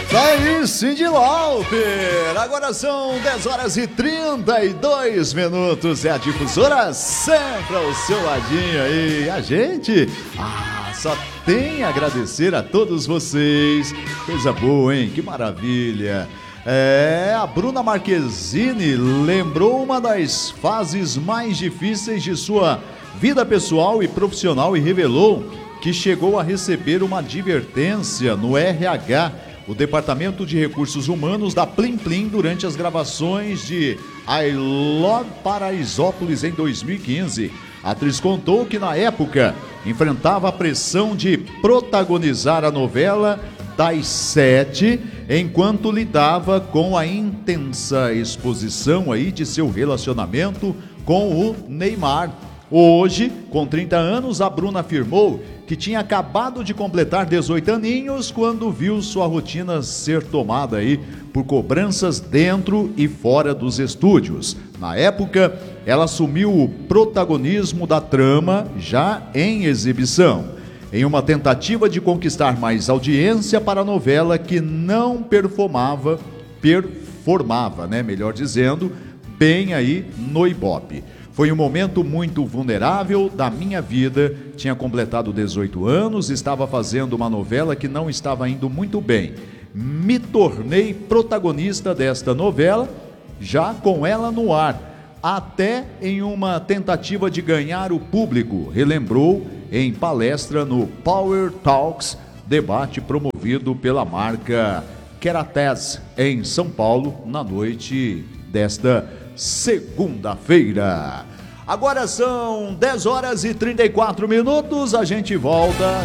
Tá aí, Cyndi Lauper. Agora são 10 horas e 32 minutos. É a difusora sempre ao seu ladinho aí. A gente, só tem a agradecer a todos vocês. Coisa boa, hein? Que maravilha. A Bruna Marquezine lembrou uma das fases mais difíceis de sua vida pessoal e profissional e revelou que chegou a receber uma advertência no RH, o Departamento de Recursos Humanos da Plim Plim, durante as gravações de I Love Paraisópolis em 2015. A atriz contou que na época enfrentava a pressão de protagonizar a novela das 7, enquanto lidava com a intensa exposição aí de seu relacionamento com o Neymar. Hoje, com 30 anos, a Bruna afirmou que tinha acabado de completar 18 aninhos quando viu sua rotina ser tomada aí por cobranças dentro e fora dos estúdios. Na época, ela assumiu o protagonismo da trama já em exibição, em uma tentativa de conquistar mais audiência para a novela que não performava, melhor dizendo, bem aí no Ibope. Foi um momento muito vulnerável da minha vida, tinha completado 18 anos, estava fazendo uma novela que não estava indo muito bem. Me tornei protagonista desta novela, já com ela no ar, até em uma tentativa de ganhar o público, relembrou em palestra no Power Talks, debate promovido pela marca Queratés em São Paulo, na noite desta segunda-feira. Agora são 10 horas e 34 minutos, a gente volta